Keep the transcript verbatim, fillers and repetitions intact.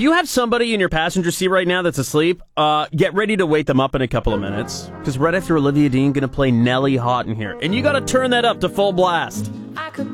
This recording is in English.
you have somebody in your passenger seat right now that's asleep, uh, get ready to wake them up in a couple of minutes. Because right after Olivia Dean, going to play Nelly Hot in here. And you got to turn that up to full blast.